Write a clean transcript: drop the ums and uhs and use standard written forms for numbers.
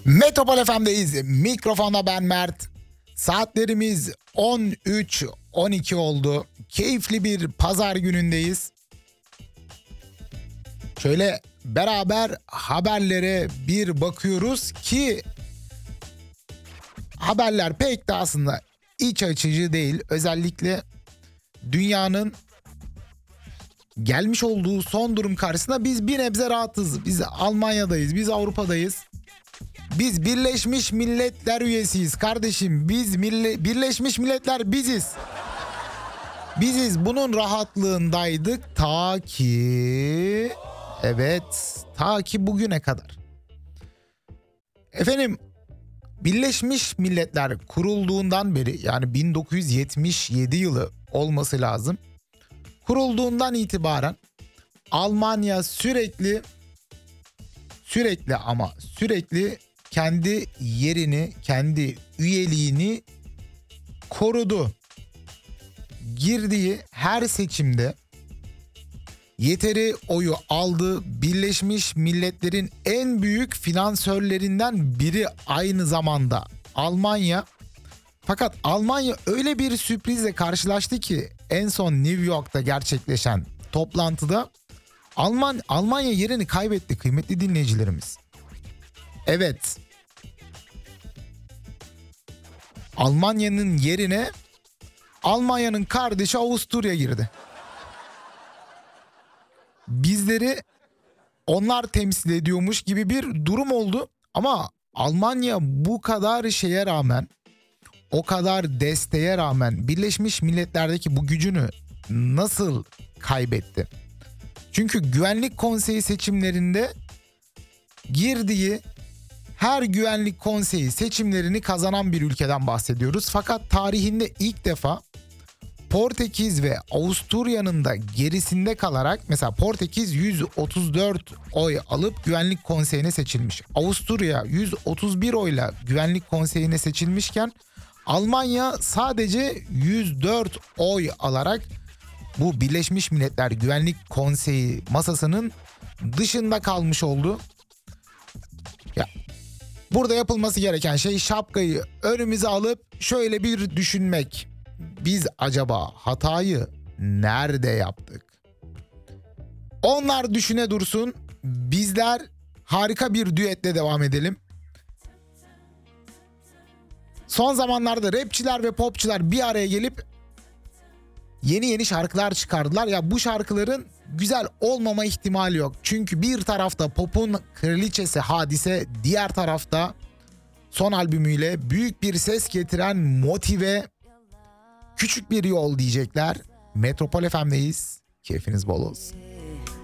Metropol FM'deyiz. Mikrofonda ben Mert. Saatlerimiz 13:12 oldu. Keyifli bir pazar günündeyiz. Şöyle beraber haberlere bir bakıyoruz ki haberler pek de aslında iç açıcı değil. Özellikle dünyanın gelmiş olduğu son durum karşısında biz bir nebze rahatız. Biz Almanya'dayız, biz Avrupa'dayız. Biz Birleşmiş Milletler üyesiyiz kardeşim. Biz Birleşmiş Milletler biziz. Biziz, bunun rahatlığındaydık ta ki bugüne kadar. Efendim, Birleşmiş Milletler kurulduğundan beri, yani 1977 yılı olması lazım. Kurulduğundan itibaren Almanya sürekli kendi yerini, kendi üyeliğini korudu. Girdiği her seçimde yeteri oyu aldı. Birleşmiş Milletler'in en büyük finansörlerinden biri aynı zamanda Almanya. Fakat Almanya öyle bir sürprizle karşılaştı ki en son New York'ta gerçekleşen toplantıda Almanya yerini kaybetti kıymetli dinleyicilerimiz. Evet. Almanya'nın yerine Almanya'nın kardeşi Avusturya girdi. Bizleri onlar temsil ediyormuş gibi bir durum oldu. Ama Almanya bu kadar şeye rağmen, o kadar desteğe rağmen Birleşmiş Milletler'deki bu gücünü nasıl kaybetti? Çünkü Güvenlik Konseyi seçimlerinde girdiği her Güvenlik Konseyi seçimlerini kazanan bir ülkeden bahsediyoruz. Fakat tarihinde ilk defa Portekiz ve Avusturya'nın da gerisinde kalarak, mesela Portekiz 134 oy alıp Güvenlik Konseyi'ne seçilmiş. Avusturya 131 oyla Güvenlik Konseyi'ne seçilmişken Almanya sadece 104 oy alarak bu Birleşmiş Milletler Güvenlik Konseyi masasının dışında kalmış oldu. Ya, burada yapılması gereken şey şapkayı önümüze alıp şöyle bir düşünmek. Biz acaba hatayı nerede yaptık? Onlar düşüne dursun. Bizler harika bir düetle devam edelim. Son zamanlarda rapçiler ve popçular bir araya gelip yeni şarkılar çıkardılar. Ya bu şarkıların güzel olmama ihtimali yok. Çünkü bir tarafta pop'un kraliçesi Hadise, diğer tarafta son albümüyle büyük bir ses getiren Motive, Küçük Bir Yol diyecekler. Metropol FM'deyiz. Keyfiniz bol olsun.